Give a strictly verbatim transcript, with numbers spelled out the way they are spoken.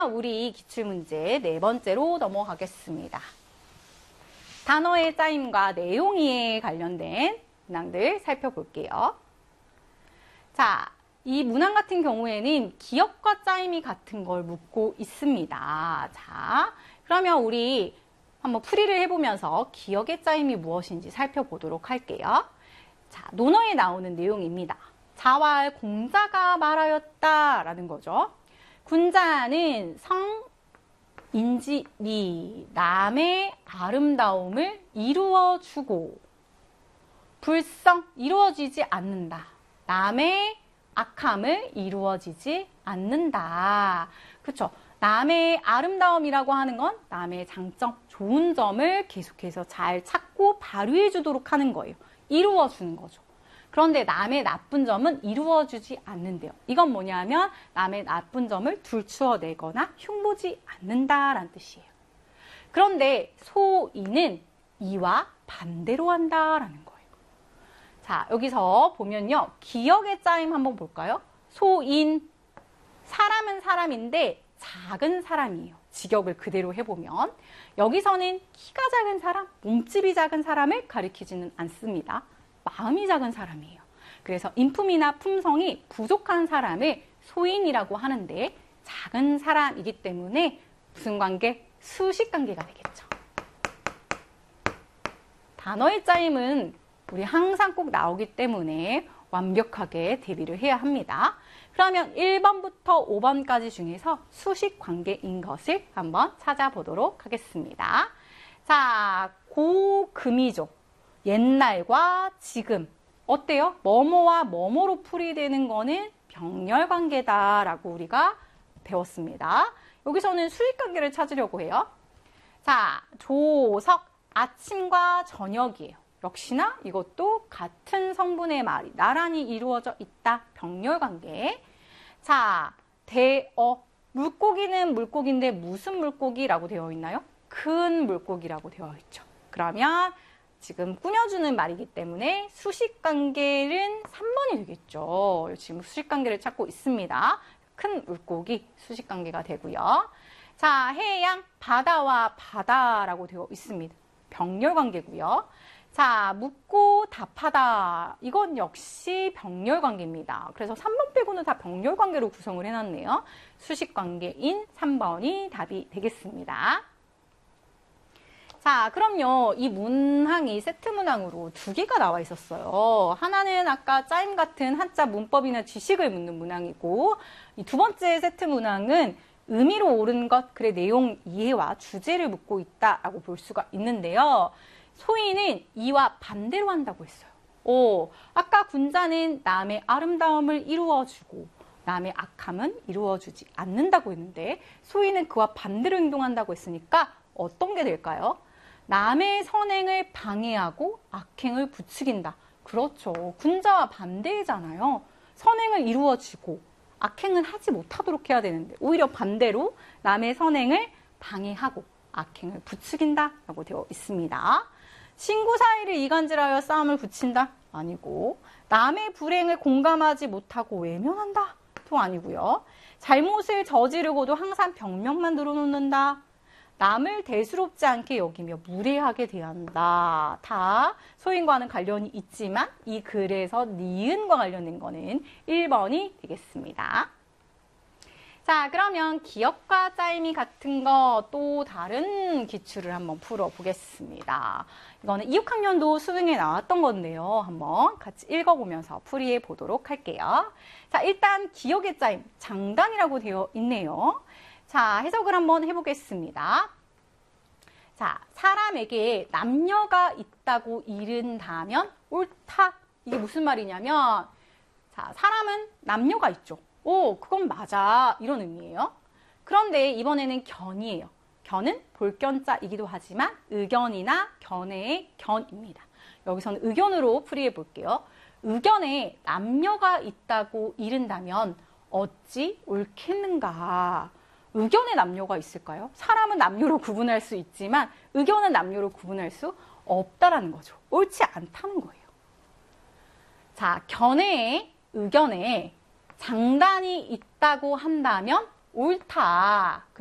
우리 기출문제 네 번째로 넘어가겠습니다. 단어의 짜임과 내용에 관련된 문항들 살펴볼게요. 자, 이 문항 같은 경우에는 기억과 짜임이 같은 걸 묻고 있습니다. 자, 그러면 우리 한번 풀이를 해보면서 기억의 짜임이 무엇인지 살펴보도록 할게요. 자, 논어에 나오는 내용입니다. 자왈 공자가 말하였다 라는 거죠. 군자는 성, 인지, 리, 남의 아름다움을 이루어주고 불성, 이루어지지 않는다. 남의 악함을 이루어지지 않는다. 그쵸? 남의 아름다움이라고 하는 건 남의 장점, 좋은 점을 계속해서 잘 찾고 발휘해 주도록 하는 거예요. 이루어주는 거죠. 그런데 남의 나쁜 점은 이루어주지 않는데요. 이건 뭐냐면 남의 나쁜 점을 둘추어내거나 흉보지 않는다라는 뜻이에요. 그런데 소인은 이와 반대로 한다라는 거예요. 자, 여기서 보면요. 기억의 짜임 한번 볼까요? 소인, 사람은 사람인데 작은 사람이에요. 직역을 그대로 해보면. 여기서는 키가 작은 사람, 몸집이 작은 사람을 가리키지는 않습니다. 마음이 작은 사람이에요. 그래서 인품이나 품성이 부족한 사람을 소인이라고 하는데 작은 사람이기 때문에 무슨 관계? 수식 관계가 되겠죠. 단어의 짜임은 우리 항상 꼭 나오기 때문에 완벽하게 대비를 해야 합니다. 그러면 일 번부터 오 번까지 중에서 수식 관계인 것을 한번 찾아보도록 하겠습니다. 자, 고금이죠. 옛날과 지금 어때요? 뭐뭐와 뭐뭐로 풀이되는 거는 병렬관계다라고 우리가 배웠습니다. 여기서는 수식관계를 찾으려고 해요. 자, 조석, 아침과 저녁이에요. 역시나 이것도 같은 성분의 말이 나란히 이루어져 있다. 병렬관계. 자, 대어, 물고기는 물고기인데 무슨 물고기라고 되어 있나요? 큰 물고기라고 되어 있죠. 그러면 지금 꾸며주는 말이기 때문에 수식관계는 삼 번이 되겠죠. 지금 수식관계를 찾고 있습니다. 큰 물고기 수식관계가 되고요. 자, 해양, 바다와 바다라고 되어 있습니다. 병렬관계고요. 자, 묻고 답하다. 이건 역시 병렬관계입니다. 그래서 삼 번 빼고는 다 병렬관계로 구성을 해놨네요. 수식관계인 삼 번이 답이 되겠습니다. 자, 그럼요. 이 문항이 세트 문항으로 두 개가 나와 있었어요. 하나는 아까 짜임 같은 한자 문법이나 지식을 묻는 문항이고 이 두 번째 세트 문항은 의미로 옳은 것, 글의 내용 이해와 주제를 묻고 있다라고 볼 수가 있는데요. 소인은 이와 반대로 한다고 했어요. 오, 아까 군자는 남의 아름다움을 이루어주고 남의 악함은 이루어주지 않는다고 했는데 소인은 그와 반대로 행동한다고 했으니까 어떤 게 될까요? 남의 선행을 방해하고 악행을 부추긴다. 그렇죠. 군자와 반대잖아요. 선행을 이루어지고 악행은 하지 못하도록 해야 되는데 오히려 반대로 남의 선행을 방해하고 악행을 부추긴다라고 되어 있습니다. 친구 사이를 이간질하여 싸움을 붙인다? 아니고 남의 불행을 공감하지 못하고 외면한다? 또 아니고요. 잘못을 저지르고도 항상 병명만 늘어놓는다? 남을 대수롭지 않게 여기며 무례하게 대한다. 다 소인과는 관련이 있지만 이 글에서 니은과 관련된 거는 일 번이 되겠습니다. 자, 그러면 기억과 짜임이 같은 거 또 다른 기출을 한번 풀어보겠습니다. 이거는 이, 육 학년도 수능에 나왔던 건데요. 한번 같이 읽어보면서 풀이해 보도록 할게요. 자, 일단 기억의 짜임, 장단이라고 되어 있네요. 자, 해석을 한번 해보겠습니다. 자, 사람에게 남녀가 있다고 이른다면 옳다. 이게 무슨 말이냐면, 자, 사람은 남녀가 있죠. 오, 그건 맞아. 이런 의미예요. 그런데 이번에는 견이에요. 견은 볼견자이기도 하지만 의견이나 견해의 견입니다. 여기서는 의견으로 풀이해 볼게요. 의견에 남녀가 있다고 이른다면 어찌 옳겠는가? 의견에 남녀가 있을까요? 사람은 남녀로 구분할 수 있지만 의견은 남녀로 구분할 수 없다라는 거죠. 옳지 않다는 거예요. 자, 견해에 의견에 장단이 있다고 한다면 옳다.